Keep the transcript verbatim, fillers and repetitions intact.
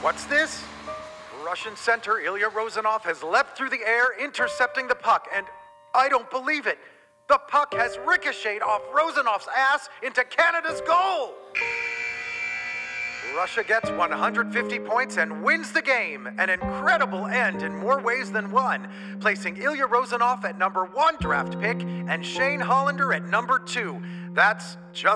What's this? Russian center Ilya Rozanov has leapt through the air, intercepting the puck, and I don't believe it. The puck has ricocheted off Rosanov's ass into Canada's goal. Russia gets one hundred fifty points and wins the game. An incredible end in more ways than one, placing Ilya Rozanov at number one draft pick and Shane Hollander at number two. That's just